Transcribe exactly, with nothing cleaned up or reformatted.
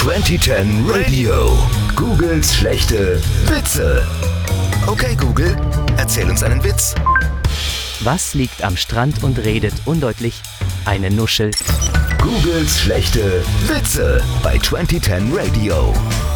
zwanzig zehn Radio. Googles schlechte Witze. Okay, Google, erzähl uns einen Witz. Was liegt am Strand und redet undeutlich? Eine Nuschel. Googles schlechte Witze bei zwanzig zehn Radio.